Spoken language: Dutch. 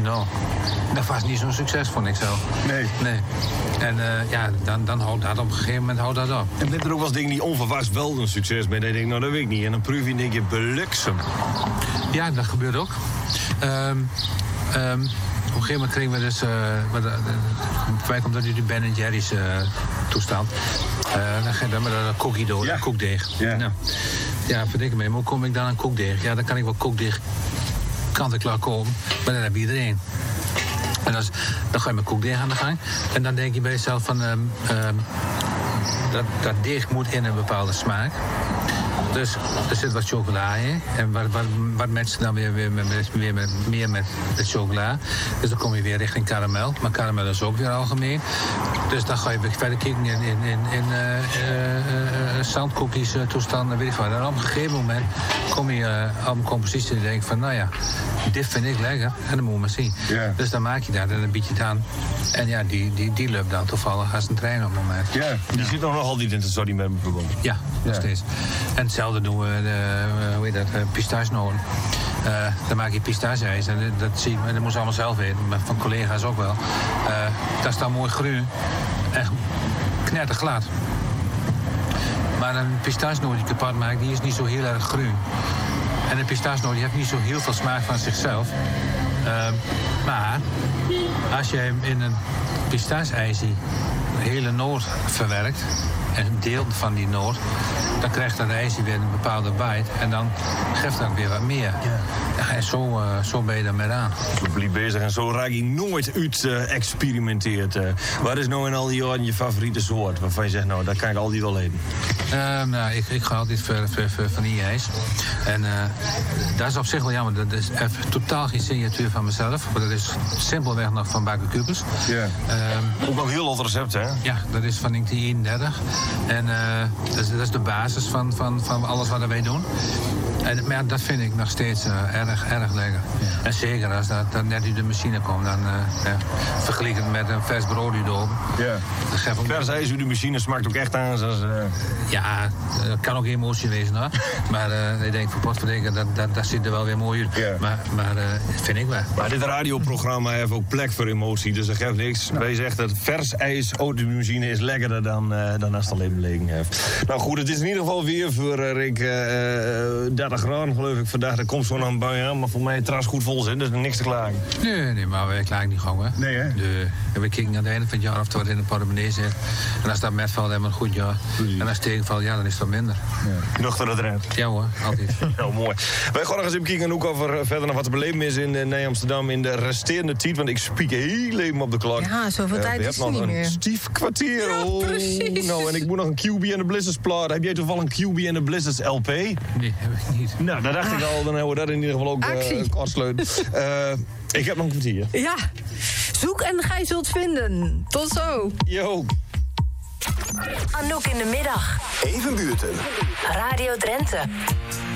Nou, dat was niet zo'n succes, vond ik zo. Nee. En dan houdt dat op een gegeven moment op. En dit er ook wel eens dingen die onverwachts wel een succes mee. Dan denk ik, nou dat weet ik niet. En dan proef je en denk je, bliksem. Ja, dat gebeurt ook. Op een gegeven moment kregen we dus... wij komt dat nu de Ben Jerry's toestand. Dan ga je dan met een cookie door, een koekdeeg. Ja. Nou, ja, verdikke me, hoe kom ik dan aan koekdeeg? Ja, dan kan ik wel koekdeeg kant-en-klaar komen. Maar dan heb je iedereen. En dan ga je met koekdeeg aan de gang. En dan denk je bij jezelf van... dat deeg moet in een bepaalde smaak. Dus er zit wat chocola in. En wat matcht dan weer meer met chocola. Dus dan kom je weer richting karamel. Maar karamel is ook weer algemeen. Dus dan ga je weer verder kijken in zandcookies toestanden. Weet ik wat. En op een gegeven moment kom je op een compositie en denk je van... nou ja, dit vind ik lekker. En dan moet je maar zien. Yeah. Dus dan maak je dat en dan bied je het aan. En ja, die loopt dan toevallig als een trein op het moment. Ja, die zit nog altijd in het assortiment verbonden. Ja, nog steeds. En hetzelfde doen we pistachenoten. Dan maak je pistache-ijs. En dat zie ik, dat moet je allemaal zelf weten, maar van collega's ook wel. Dat is dan mooi groen. Echt knetterglad. Maar een pistachenoot die je kapot maakt, die is niet zo heel erg groen. En een pistachenoot die heeft niet zo heel veel smaak van zichzelf. Maar als je hem in een pistache-ijsje de hele noot verwerkt... en een deel van die noot... dan krijgt dat ijsje weer een bepaalde bite... en dan geeft dat weer wat meer. Ja, en zo ben je daarmee aan. Zo bezig en zo raak je nooit uit experimenteerd. Wat is nou in al die jaren je favoriete soort? Waarvan je zegt, nou, dat kan ik altijd wel eten. Ik ga altijd voor vanille-ijs. En dat is op zich wel jammer. Dat is even totaal geen signatuur van mezelf. Maar dat is simpelweg nog van Bakker Cupus. Ja. Ook nog een heel oud recept, hè? Ja, dat is van 1931. En dat is de basis van alles wat wij doen. Maar dat vind ik nog steeds erg lekker. Ja. En zeker als dat net uit de machine komt, dan vergeleken met een vers brood uit de oven. Ja. Vers ijs uit de machine smaakt ook echt aan. Zoals, Ja, dat kan ook emotie wezen, hoor. Maar ik denk voor potverdikken, dat ziet er wel weer mooi uit. Ja. Maar vind ik wel. Maar dit radioprogramma heeft ook plek voor emotie, dus dat geeft niks. Ja. Wij zeggen dat vers ijs uit de machine is lekkerder dan als het alleen belegen heeft. Nou goed, het is in ieder geval weer voor Rick 30 graden, geloof ik, vandaag. Er komt zo nog een bui aan, maar voor mij het terras goed vol zit, dus niks te klagen. Nee, maar wij klagen niet gewoon, hè. Nee, hè? We kijken aan het einde van het jaar of er wat in de portemonnee zit. En als dat metvalt, hebben we een goed jaar. Precies. En als het tegenvalt, ja, dan is het wat minder. Ja. Nuchter het eruit. Ja hoor, altijd. Nou, mooi. Wij gaan nog eens even kijken ook over verder naar wat te beleven is in Nij-Amsterdam in de resterende tijd, want ik spiek heel even op de klok. Ja, zoveel tijd is er niet meer. We hebben nog een stief kwartier. Ja, precies. Nou, en ik moet nog een QB en de Blizzards plaat. Heb jij toevallig een QB en de Blizzards LP? Nee, heb ik niet. Nou, dat dacht ik al. Dan hebben we dat in ieder geval ook kortsluiten. Ik heb nog een kwartier. Ja, zoek en gij zult vinden. Tot zo. Yo. Anouk in de middag. Even buurten. Radio Drenthe.